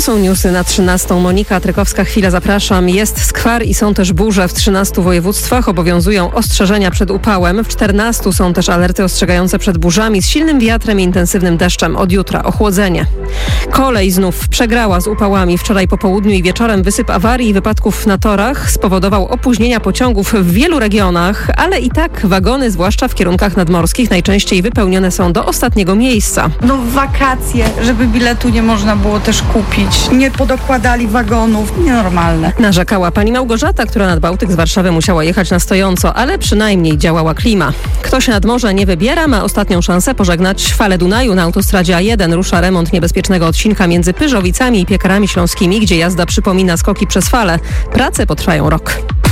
są newsy na 13. Monika Trykowska, chwila, zapraszam. Jest skwar i są też burze w 13 województwach. Obowiązują ostrzeżenia przed upałem. W 14 są też alerty ostrzegające przed burzami z silnym wiatrem i intensywnym deszczem. Od jutra ochłodzenie. Kolej znów przegrała z upałami. Wczoraj po południu i wieczorem wysyp awarii i wypadków na torach spowodował opóźnienia pociągów w wielu regionach, ale i tak wagony, zwłaszcza w kierunkach nadmorskich, najczęściej wypełnione są do ostatniego miejsca. W wakacje, żeby biletu nie można było też kupić. Nie podokładali wagonów. Nienormalne. Narzekała pani Małgorzata, która nad Bałtyk z Warszawy musiała jechać na stojąco, ale przynajmniej działała klima. Kto się nad morze nie wybiera, ma ostatnią szansę pożegnać falę Dunaju. Na autostradzie A1 rusza remont niebezpiecznego odcinka między Pyrzowicami i Piekarami Śląskimi, gdzie jazda przypomina skoki przez falę. Prace potrwają rok.